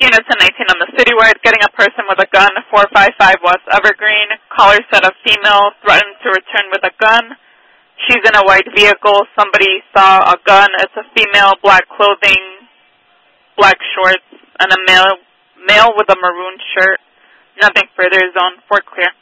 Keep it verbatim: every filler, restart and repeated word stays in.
Units in nineteen on the citywide, getting a person with a gun, four five five West Evergreen. Caller said a female threatened to return with a gun. She's in a white vehicle. Somebody saw a gun. It's a female, black clothing, black shorts, and a male, male with a maroon shirt. Nothing further. Zone four clear.